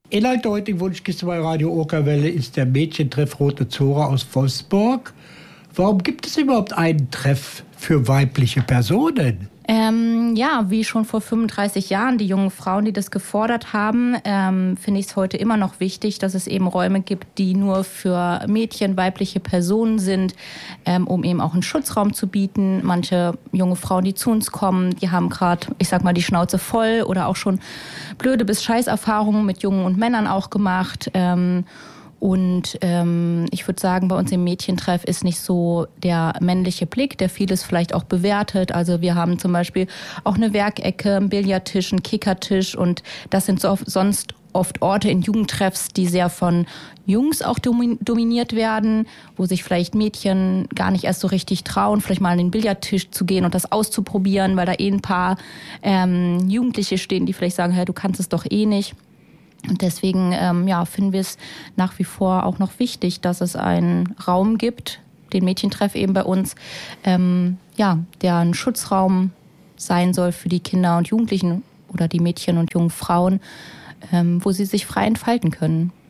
Inhalt der heutigen Wunschkiste bei Radio Okerwelle ist der Mädchentreff Rote Zora aus Vosborg. Warum gibt es überhaupt einen Treff für weibliche Personen? Wie schon vor 35 Jahren die jungen Frauen, die das gefordert haben, finde ich es heute immer noch wichtig, dass es eben Räume gibt, die nur für Mädchen, weibliche Personen sind, um eben auch einen Schutzraum zu bieten. Manche junge Frauen, die zu uns kommen, die haben gerade, ich sag mal, die Schnauze voll oder auch schon blöde bis Scheißerfahrungen mit Jungen und Männern auch gemacht. Ich würde sagen, bei uns im Mädchentreff ist nicht so der männliche Blick, der vieles vielleicht auch bewertet. Also wir haben zum Beispiel auch eine Werkecke, einen Billardtisch, einen Kickertisch und das sind sonst oft Orte in Jugendtreffs, die sehr von Jungs auch dominiert werden, wo sich vielleicht Mädchen gar nicht erst so richtig trauen, vielleicht mal an den Billardtisch zu gehen und das auszuprobieren, weil da ein paar Jugendliche stehen, die vielleicht sagen, hey, du kannst es doch eh nicht. Und deswegen finden wir es nach wie vor auch noch wichtig, dass es einen Raum gibt, den Mädchentreff eben bei uns, der ein Schutzraum sein soll für die Kinder und Jugendlichen oder die Mädchen und jungen Frauen, wo sie sich frei entfalten können.